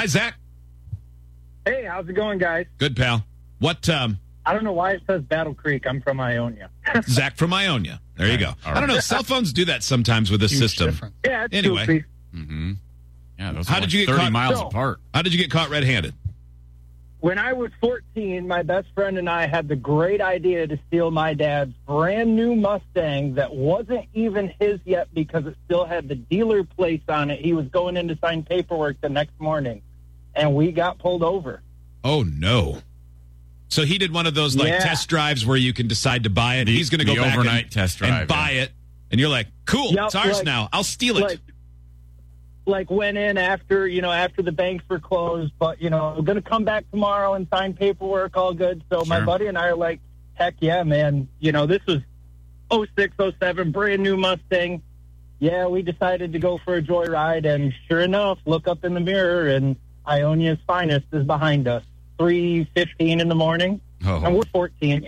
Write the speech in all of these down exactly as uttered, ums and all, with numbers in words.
Hi, Zach. Hey, how's it going, guys? Good, pal. What? Um, I don't know why it says Battle Creek. I'm from Ionia. Zach from Ionia. There you go. All I don't know. right. Cell phones do that sometimes with this Huge system. difference. Yeah, it's Anyway. goofy. Mm-hmm. Yeah, those How are did like you get thirty caught? miles So- apart. How did you get caught red-handed? When I was fourteen, my best friend and I had the great idea to steal my dad's brand new Mustang that wasn't even his yet because it still had the dealer plates on it. He was going in to sign paperwork the next morning, and we got pulled over. Oh, no. So he did one of those like Yeah. test drives where you can decide to buy it. The- He's going to go the back overnight and, test and drive, buy yeah. it, and you're like, cool, Yep, it's ours like- now. I'll steal it. Like, like went in after, you know, after the banks were closed, but, you know, I'm going to come back tomorrow and sign paperwork, all good. So my Sure. buddy and I are like, heck yeah, man. You know, this was oh six, oh seven, brand new Mustang. Yeah, we decided to go for a joyride, and sure enough, look up in the mirror, and Ionia's finest is behind us. three fifteen in the morning, Oh. and we're fourteen.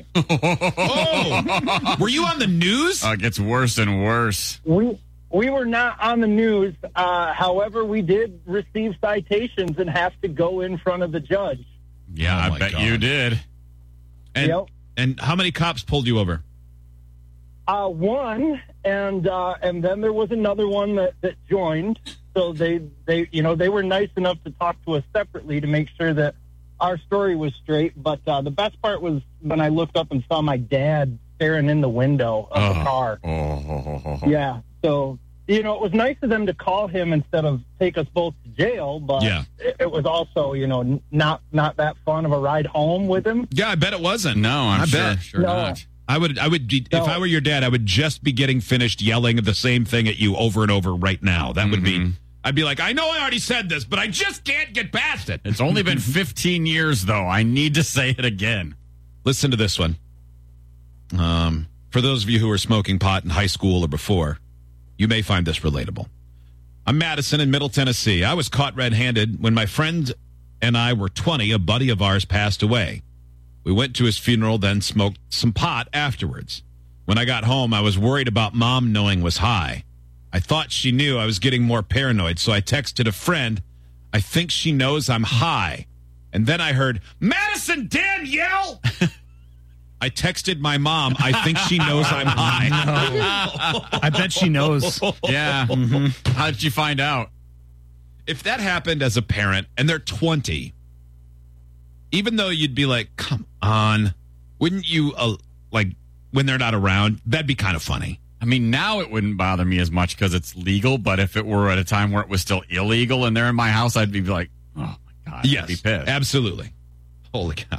Oh, were you on the news? Oh, it gets worse and worse. We we were not on the news. Uh, however, we did receive citations and have to go in front of the judge. Yeah, Oh, I my bet God. you did. And, Yep. and how many cops pulled you over? Uh, one, and uh, and then there was another one that, that joined. So they, they, you know, they were nice enough to talk to us separately to make sure that our story was straight. But uh, the best part was when I looked up and saw my dad staring in the window of the Oh. car. Oh. Yeah. So, you know, it was nice of them to call him instead of take us both to jail. But Yeah. it, it was also, you know, n- not not that fun of a ride home with him. Yeah, I bet it wasn't. No, I'm I sure, bet. sure No. not. I would, I would, be, No. if I were your dad, I would just be getting finished yelling the same thing at you over and over right now. That would be, Mhm. I'd be like, I know I already said this, but I just can't get past it. It's only been fifteen years, though. I need to say it again. Listen to this one. Um, for those of you who were smoking pot in high school or before, you may find this relatable. I'm Madison in Middle Tennessee. I was caught red-handed when my friend and I were twenty. A buddy of ours passed away. We went to his funeral, then smoked some pot afterwards. When I got home, I was worried about mom knowing was high. I thought she knew I was getting more paranoid, so I texted a friend, I think she knows I'm high. And then I heard, Madison Danielle! I texted my mom, I think she knows I'm high. I bet she knows. Yeah. How did you find out? If that happened as a parent and they're twenty, even though you'd be like, come on, wouldn't you, uh, like, when they're not around, that'd be kind of funny. I mean, now it wouldn't bother me as much because it's legal, but if it were at a time where it was still illegal and they're in my house, I'd be like, oh, my God. Yes, I'd be pissed. absolutely. Holy cow.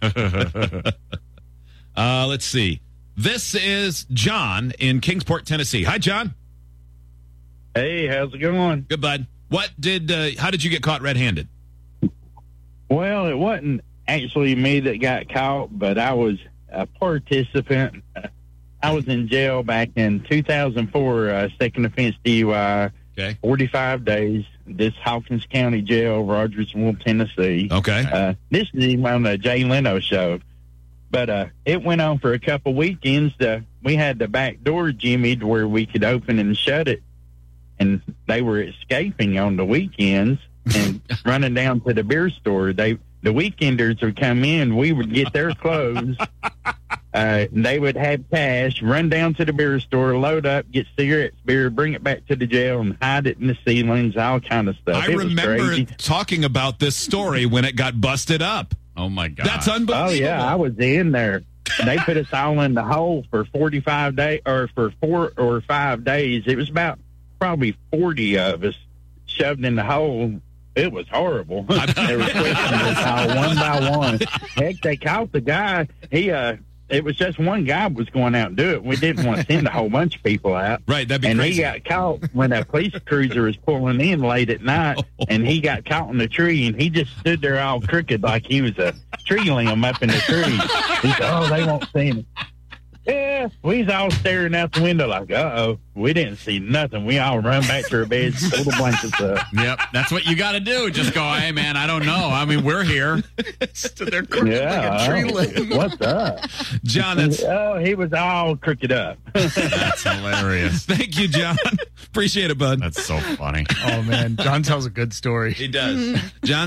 uh, let's see. This is John in Kingsport, Tennessee. Hi, John. Hey, how's it going? Good, bud. What did, uh, how did you get caught red-handed? Well, it wasn't actually me that got caught, but I was a participant. I was in jail back in two thousand four, uh, second offense D U I, Okay. forty-five days, this Hawkins County Jail, Rogersville, Tennessee. Okay. Uh, this is even on the Jay Leno show. But uh, it went on for a couple weekends. Uh, we had the back door jimmied where we could open and shut it. And they were escaping on the weekends and running down to the beer store. They the weekenders would come in. We would get their clothes. Uh, they would have cash, run down to the beer store, load up, get cigarettes, beer, bring it back to the jail, and hide it in the ceilings, all kind of stuff. I It was remember crazy. talking about this story when it got busted up. Oh, my God. That's unbelievable. Oh yeah, I was in there. They put us all in the hole for forty-five days, or for four or five days. It was about probably forty of us shoved in the hole. It was horrible. They were questioning us all one by one. Heck, they caught the guy. He, uh, it was just one guy was going out and do it. We didn't want to send a whole bunch of people out. Right, that'd be And crazy. he got caught when a police cruiser was pulling in late at night, and he got caught in the tree, and he just stood there all crooked like he was a tree limb up in the tree. He said, oh, they won't see him. Yeah, we was all staring out the window like, uh-oh, we didn't see nothing. We all run back to our beds, pull the blankets up. Yep, that's what you got to do. Just go, hey, man, I don't know. I mean, we're here. They're crooked Yeah, like a tree oh, limb. what's up? John, that's, Oh, he was all crooked up. That's hilarious. thank you, John. Appreciate it, bud. That's so funny. Oh, man. John tells a good story. He does. John